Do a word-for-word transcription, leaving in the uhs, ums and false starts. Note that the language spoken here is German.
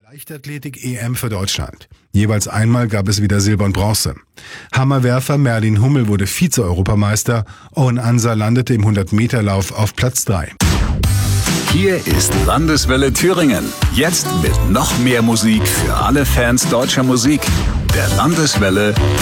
Leichtathletik-E M für Deutschland. Jeweils einmal gab es wieder Silber und Bronze. Hammerwerfer Merlin Hummel wurde Vize-Europameister. Owen Ansa landete im hundert-Meter-Lauf auf Platz drei. Hier ist Landeswelle Thüringen. Jetzt mit noch mehr Musik für alle Fans deutscher Musik. Der Landeswelle